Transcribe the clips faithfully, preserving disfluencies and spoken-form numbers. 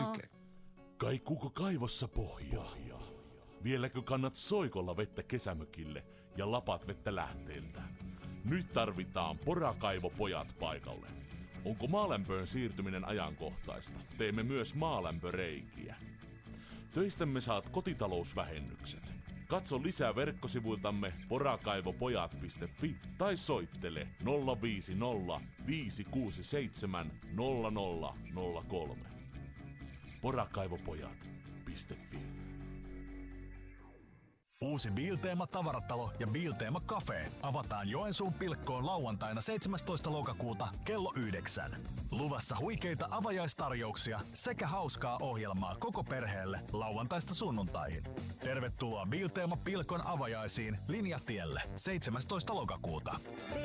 syke. Kaikuuko kaivossa pohjaa? Vieläkö kannat soikolla vettä kesämökille ja lapat vettä lähteeltä? Nyt tarvitaan porakaivopojat paikalle. Onko maalämpöön siirtyminen ajankohtaista? Teemme myös maalämpöreikiä. Töistämme saat kotitalousvähennykset. Katso lisää verkkosivuiltamme porakaivopojat piste fi tai soittele nolla viisi nolla viisi kuusi seitsemän nolla nolla nolla kolme. porakaivopojat piste fi. Uusi Bilteema tavaratalo ja Bilteema Cafe avataan Joensuun Pilkkoon lauantaina seitsemästoista lokakuuta kello yhdeksän. Luvassa huikeita avajaistarjouksia sekä hauskaa ohjelmaa koko perheelle lauantaista sunnuntaihin. Tervetuloa Bilteema Pilkon avajaisiin Linjatielle seitsemästoista lokakuuta.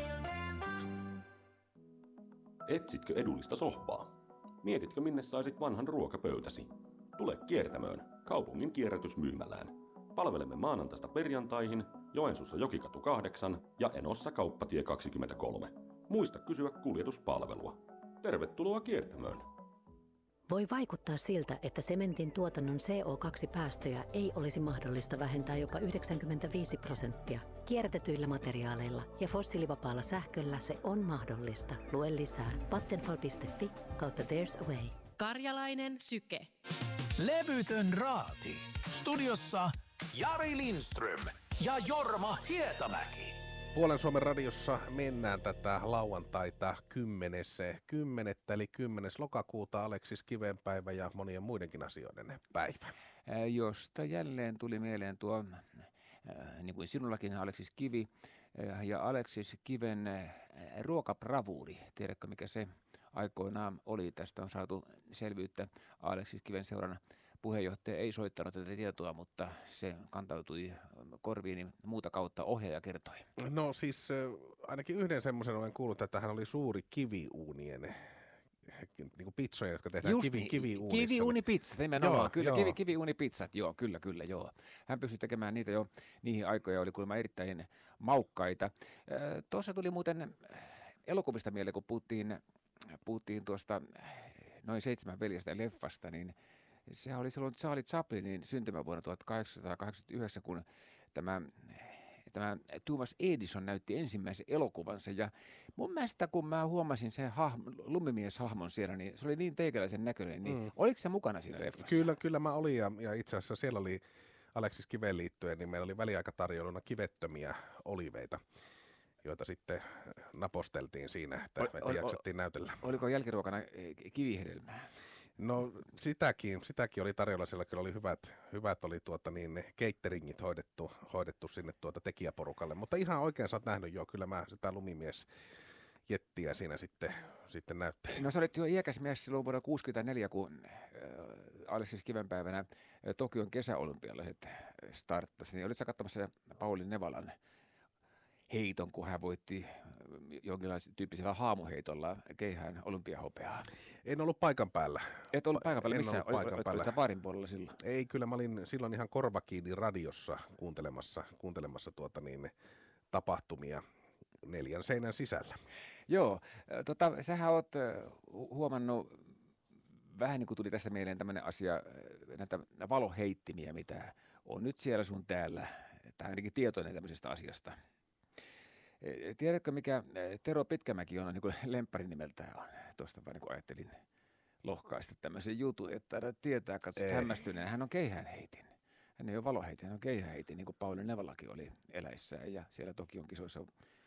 Etsitkö edullista sohvaa? Mietitkö minne saisit vanhan ruokapöytäsi? Tule Kiertämöön, kaupungin kierrätysmyymälään. Palvelemme maanantaista perjantaihin Joensuussa Jokikatu kahdeksan ja Enossa Kauppatie kaksikymmentäkolme. Muista kysyä kuljetuspalvelua. Tervetuloa Kiertämöön! Voi vaikuttaa siltä, että sementin tuotannon C O kaksi päästöjä ei olisi mahdollista vähentää jopa yhdeksänkymmentäviisi prosenttia. Kierrätetyillä materiaaleilla ja fossiilivapaalla sähköllä se on mahdollista. Lue lisää vattenfall piste fi kautta there's a way. Karjalainen syke. Levytön raati. Studiossa Jari Lindström ja Jorma Hietamäki. Puolen Suomen radiossa mennään tätä lauantaita kymmenes kymmenettä eli kymmenes lokakuuta, Aleksis Kivenpäivä ja monien muidenkin asioiden päivä. Josta jälleen tuli mieleen tuo, niin kuin sinullakin, Aleksis Kivi ja Aleksis Kiven ruokabravuuri. Tiedätkö, mikä se aikoinaan oli? Tästä on saatu selvyyttä. Aleksis Kiven seuran puheenjohtaja ei soittanut tätä tietoa, mutta se kantautui korviini muuta kautta. Ohjaaja kertoi. No siis ainakin yhden semmoisen olen kuullut, että hän oli suuri kiviuunien niin kuin pizzoja, jotka tehdään Just, kivi, kiviuunissa. Kiviuunipizzat, nimenomaan. Joo, kyllä, joo. Kivi, kiviuunipizzat, joo, kyllä, kyllä, joo. Hän pystyi tekemään niitä jo niihin aikoihin, oli kuulemma erittäin maukkaita. Tuossa tuli muuten elokuvista mieleen, kun puhuttiin, puhuttiin tuosta noin seitsemän veljestä leffasta, niin sehän oli silloin Charlie Chaplinin syntymävuonna tuhatkahdeksansataakahdeksankymmentäyhdeksän, kun tämä, tämä Thomas Edison näytti ensimmäisen elokuvansa. Ja mun mielestä, kun mä huomasin sen hahmo, lumimieshahmon siellä, niin se oli niin teikäläisen näköinen. Niin mm. Oliko se mukana siinä leffassa? Kyllä, kyllä mä olin. Ja, ja itse asiassa siellä oli Aleksis Kiveen liittyen, niin meillä oli väliaikatarjoiluna kivettömiä oliveita, joita sitten naposteltiin siinä, että me ol, jaksettiin ol, näytellä. Oliko jälkiruokana kivihedelmää? No sitäkin, sitäkin oli tarjolla, siellä kyllä oli hyvät, hyvät oli tuota niin, ne cateringit hoidettu, hoidettu sinne tuota tekijäporukalle, mutta ihan oikein sä oot nähnyt jo, kyllä mä sitä lumimies jettiä siinä sitten, sitten näyttää. No sä olit jo iäkäs mies silloin vuonna kuusikymmentäneljä, kun äh, Aleksis Kivenpäivänä äh, Tokion kesäolympialaiset starttasi, niin olit sä katsomassa Pauli Nevalan heiton, kun hän voitti jonkinlaisella tyyppisellä haamuheitolla keihään olympiahopeaa. En ollut paikan päällä. Et ollut paikan päällä en missään? Paikan päällä. Olit baarin puolella silloin? Ei, kyllä mä olin silloin ihan korva kiinni radiossa kuuntelemassa, kuuntelemassa tuota niin, tapahtumia neljän seinän sisällä. Joo, tota, sähän oot huomannut, vähän niin kuin tuli tässä mieleen tämmöinen asia, näitä valoheittimiä, mitä on nyt siellä sun täällä, tai ainakin tietoinen tämmöisestä asiasta. Tiedätkö, mikä Tero Pitkämäki on, niin kuin lempparin nimeltään on? Tuosta vaan niin ajattelin lohkaista tämmöisen jutun, että tietää, katsot hämmästyneen. Hän on keihäänheitin. Hän ei ole valoheitin, hän on keihäänheitin, niin kuin Pauli Nevalakin oli eläissään. Ja siellä toki on kisoissa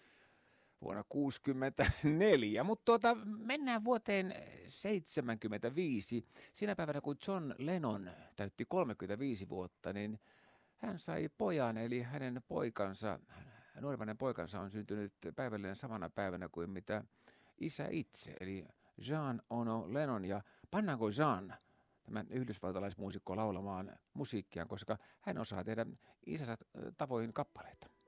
vuonna kuusikymmentäneljä. Mutta tuota, mennään vuoteen seitsemänkymmentäviisi. Siinä päivänä, kun John Lennon täytti kolmekymmentäviisi vuotta, niin hän sai pojan, eli hänen poikansa, nuorimmainen poikansa on syntynyt päivälleen samana päivänä kuin mitä isä itse, eli Jean Ono Lennon. Ja pannaanko Jean, tämän yhdysvaltalaismuusikko, laulamaan musiikkia, koska hän osaa tehdä isänsä tavoin kappaleita.